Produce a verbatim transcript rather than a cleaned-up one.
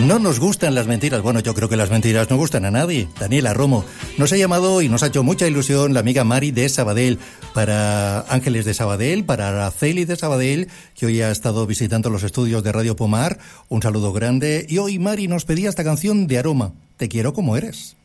No nos gustan las mentiras. Bueno, yo creo que las mentiras no gustan a nadie. Daniela Romo nos ha llamado y nos ha hecho mucha ilusión la amiga Mari de Sabadell, para Ángeles de Sabadell, para Araceli de Sabadell, que hoy ha estado visitando los estudios de Radio Pomar. Un saludo grande. Y hoy Mari nos pedía esta canción de Aroma, Te quiero como eres.